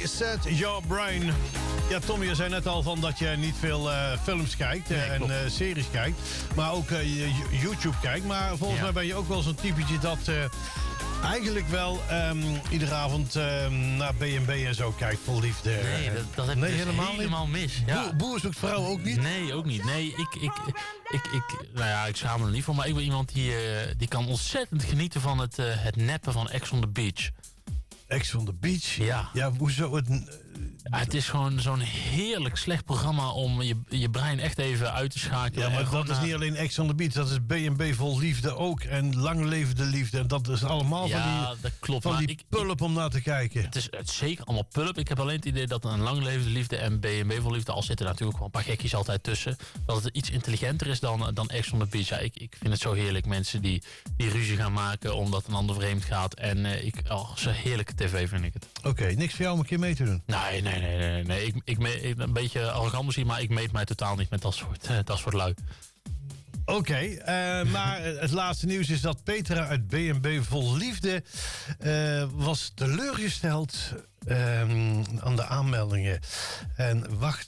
Reset Your Brain. Ja, Tommy, je zei net al van dat je niet veel films kijkt en series kijkt. Maar ook YouTube kijkt. Maar volgens mij ben je ook wel zo'n typetje dat eigenlijk wel iedere avond naar B&B en zo kijkt vol liefde. Nee, dat heb ik dus helemaal mis. Ja. Boer zoekt vrouw ook niet? Nee, ook niet. Nee, ik schaam me er niet voor. Maar ik ben iemand die kan ontzettend genieten van het neppen van Ex on the Beach. Ex on the Beach? Ja. Ja, hoezo? Het is gewoon zo'n heerlijk slecht programma om je brein echt even uit te schakelen. Ja, maar dat is niet alleen Ex on the Beach. Dat is B&B vol liefde ook. En lang levende liefde. En dat is allemaal dat klopt, van die pulp om naar te kijken. Het is zeker allemaal pulp. Ik heb alleen het idee dat een lang levende liefde en B&B vol liefde, al zitten er natuurlijk wel een paar gekkies altijd tussen, dat het iets intelligenter is dan Ex on the Beach. Ja, ik vind het zo heerlijk. Mensen die ruzie gaan maken omdat een ander vreemd gaat. En zo heerlijke tv vind ik het. Oké, niks voor jou om een keer mee te doen? Nee. Ik een beetje arrogant misschien, maar ik meet mij totaal niet met dat soort lui. Oké, maar het laatste nieuws is dat Petra uit B&B vol liefde was teleurgesteld aan de aanmeldingen. En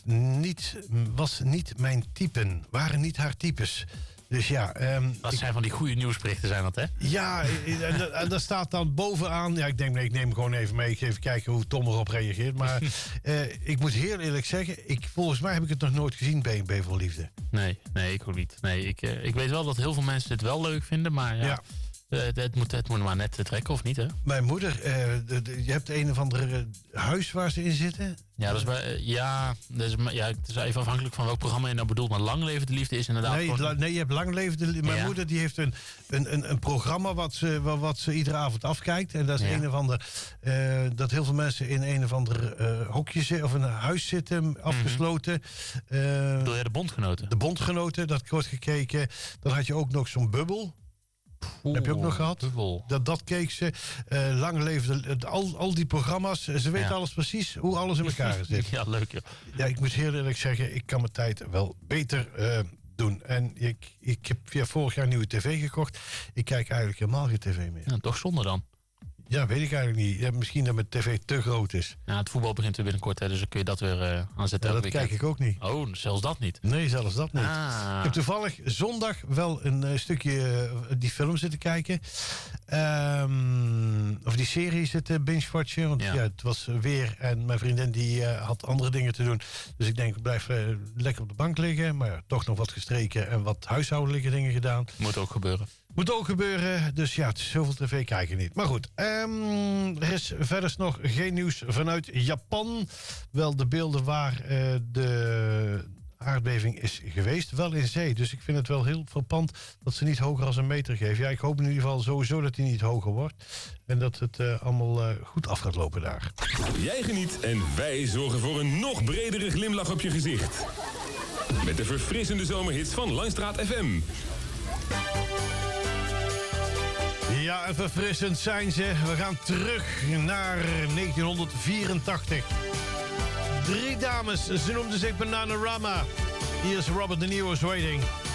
was niet mijn typen, waren niet haar types. Dus ja... dat zijn van die goede nieuwsberichten zijn dat, hè? Ja, en daar staat dan bovenaan... Ja, ik denk, ik neem gewoon even mee. Ik ga even kijken hoe Tom erop reageert. Maar ik moet heel eerlijk zeggen... Volgens mij heb ik het nog nooit gezien, B&B voor Liefde. Nee, ik ook niet. Nee, ik weet wel dat heel veel mensen dit wel leuk vinden, maar ja. Het moet maar net trekken, of niet, hè? Mijn moeder, je hebt een of andere huis waar ze in zitten. Ja, het is even afhankelijk van welk programma je nou bedoelt. Maar Lang Levende Liefde is inderdaad... Nee, je hebt Lang Levende Liefde. Mijn moeder die heeft een programma wat ze iedere avond afkijkt. En dat is een of ander... dat heel veel mensen in een of ander hokje zitten, of een huis zitten, afgesloten. Bedoel je de Bondgenoten? De Bondgenoten, dat wordt gekeken. Dan had je ook nog zo'n bubbel. Heb je ook nog gehad? Bubbel. Dat keek ze. Lang leefde al die programma's. Ze weet alles precies hoe alles in elkaar zit. Ja, leuk. Ja. Ja, ik moet heel eerlijk zeggen, ik kan mijn tijd wel beter doen. En ik heb vorig jaar nieuwe tv gekocht. Ik kijk eigenlijk helemaal geen tv meer. Ja, toch zonde dan? Ja, weet ik eigenlijk niet. Ja, misschien dat mijn tv te groot is. Ja, het voetbal begint weer binnenkort, hè, dus dan kun je dat weer aanzetten. Ja, dat kijk ik ook niet. Oh, zelfs dat niet? Nee, zelfs dat niet. Ik heb toevallig zondag wel een stukje die film zitten kijken. Of die serie zitten binge-watchen. Want ja, het was weer. En mijn vriendin die had andere dingen te doen. Dus ik denk, ik blijf lekker op de bank liggen. Maar ja, toch nog wat gestreken en wat huishoudelijke dingen gedaan. Moet ook gebeuren. Moet ook gebeuren. Dus ja, het is zoveel tv kijken niet. Maar goed, er is verder nog geen nieuws vanuit Japan. Wel de beelden waar de aardbeving is geweest. Wel in zee. Dus ik vind het wel heel frappant dat ze niet hoger als een meter geven. Ja, ik hoop in ieder geval sowieso dat hij niet hoger wordt. En dat het allemaal goed af gaat lopen daar. Jij geniet en wij zorgen voor een nog bredere glimlach op je gezicht. Met de verfrissende zomerhits van Langstraat FM. Ja, en verfrissend zijn ze. We gaan terug naar 1984. 3 dames, ze noemden zich Bananarama. Hier is Robert De Niro's Waiting.